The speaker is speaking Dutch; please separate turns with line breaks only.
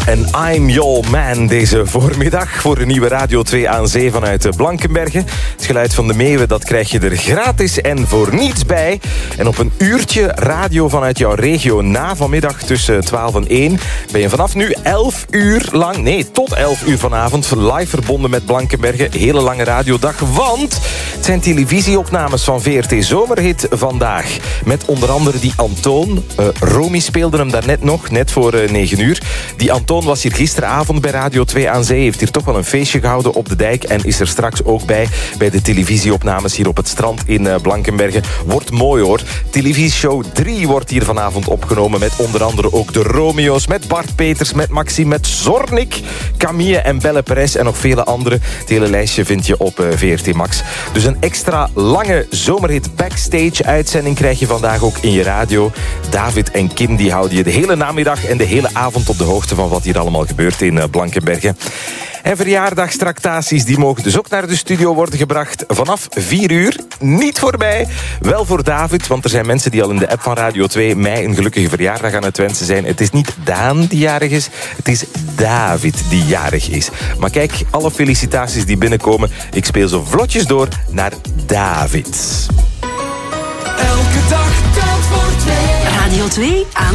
En I'm Your Man deze voormiddag voor een nieuwe Radio 2 aan Zee vanuit Blankenberge. Het geluid van de meeuwen, dat krijg je er gratis en voor niets bij. En op een uurtje radio vanuit jouw regio na vanmiddag tussen 12 en 1... ben je vanaf nu 11 uur lang, nee, tot 11 uur vanavond live verbonden met Blankenberge. Hele lange radiodag, want het zijn televisieopnames van VRT Zomerhit vandaag. Met onder andere die Antoon. Romy speelde hem daarnet nog, net voor 9 uur. Die Antoon was hier gisteravond bij Radio 2 aan Zee. Heeft hier toch wel een feestje gehouden op de dijk. En is er straks ook bij de televisieopnames hier op het strand in Blankenberge. Wordt mooi hoor. Televisieshow 3 wordt hier vanavond opgenomen. Met onder andere ook de Romeo's. Met Bart Peters, met Maxime, met Zornik, Camille en Belle Perez. En nog vele andere. Het hele lijstje vind je op VRT Max. Dus een extra lange Zomerhit backstage uitzending krijg je vandaag ook in je radio. David en Kim die houden je de hele namiddag en de hele avond op de hoogte van wat hier allemaal gebeurt in Blankenberge. En verjaardagstractaties die mogen dus ook naar de studio worden gebracht vanaf 4 uur. Niet voor mij, wel voor David, want er zijn mensen die al in de app van Radio 2 mij een gelukkige verjaardag aan het wensen zijn. Het is niet Daan die jarig is, het is David die jarig is. Maar kijk, alle felicitaties die binnenkomen, ik speel zo vlotjes door naar David.
Elke dag telt voor 2.
Radio 2 aan